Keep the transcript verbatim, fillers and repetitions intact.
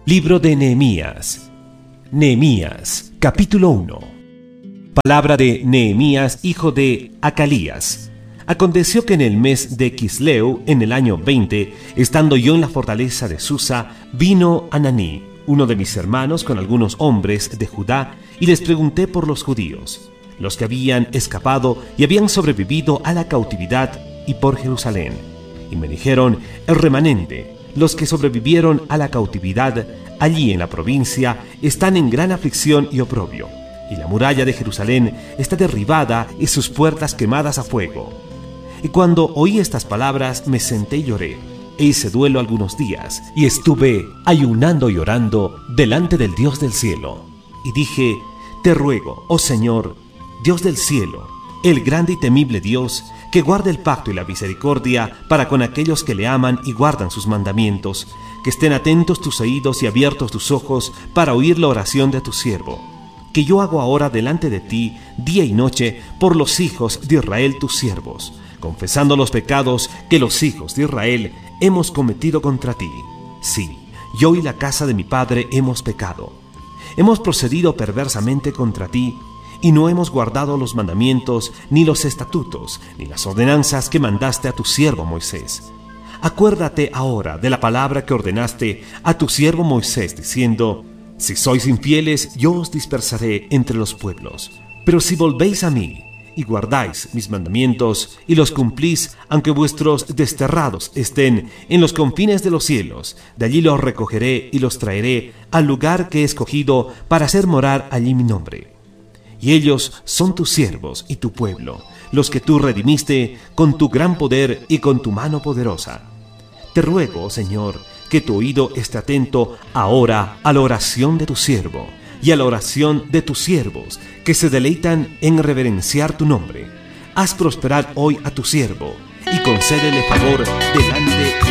Libro de Nehemías. Nehemías, capítulo uno. Palabra de Nehemías, hijo de Hacalías. Aconteció que en el mes de Quisleu, en el año veinte, estando yo en la fortaleza de Susa, vino Ananí, uno de mis hermanos, con algunos hombres de Judá, y les pregunté por los judíos, los que habían escapado y habían sobrevivido a la cautividad, y por Jerusalén. Y me dijeron, el remanente, los que sobrevivieron a la cautividad, allí en la provincia, están en gran aflicción y oprobio, y la muralla de Jerusalén está derribada y sus puertas quemadas a fuego. Y cuando oí estas palabras, me senté y lloré, e hice duelo algunos días, y estuve ayunando y orando delante del Dios del cielo. Y dije, te ruego, oh Señor, Dios del cielo, el grande y temible Dios, que guarde el pacto y la misericordia para con aquellos que le aman y guardan sus mandamientos, que estén atentos tus oídos y abiertos tus ojos para oír la oración de tu siervo, que yo hago ahora delante de ti, día y noche, por los hijos de Israel tus siervos, confesando los pecados que los hijos de Israel hemos cometido contra ti. Sí, yo y la casa de mi padre hemos pecado. Hemos procedido perversamente contra ti, y no hemos guardado los mandamientos, ni los estatutos, ni las ordenanzas que mandaste a tu siervo Moisés. Acuérdate ahora de la palabra que ordenaste a tu siervo Moisés, diciendo, si sois infieles, yo os dispersaré entre los pueblos. Pero si volvéis a mí, y guardáis mis mandamientos, y los cumplís, aunque vuestros desterrados estén en los confines de los cielos, de allí los recogeré y los traeré al lugar que he escogido para hacer morar allí mi nombre. Y ellos son tus siervos y tu pueblo, los que tú redimiste con tu gran poder y con tu mano poderosa. Te ruego, Señor, que tu oído esté atento ahora a la oración de tu siervo y a la oración de tus siervos, que se deleitan en reverenciar tu nombre. Haz prosperar hoy a tu siervo y concédele favor delante de